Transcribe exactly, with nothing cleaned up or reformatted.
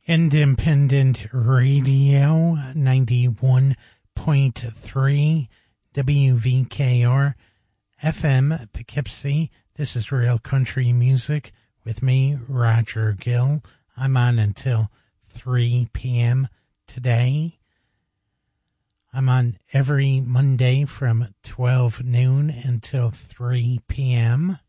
Independent Radio ninety-one point three W V K R F M Poughkeepsie. This is Real Country Music with me, Roger Gill. I'm on until three p.m. today. I'm on every Monday from twelve noon until three p.m.